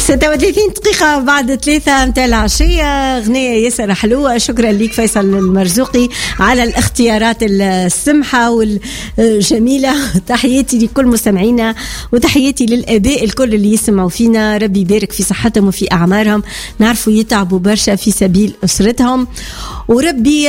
36 دقيقة بعد 3 متاع العشية. أغنية ياسر حلوة. شكرا لك فيصل المرزوقي على الاختيارات السمحة والجميلة. تحياتي لكل مستمعينا وتحياتي للآباء الكل اللي يسمعوا فينا. ربي يبارك في صحتهم وفي أعمارهم. نعرفوا يتعبوا برشا في سبيل أسرتهم وربي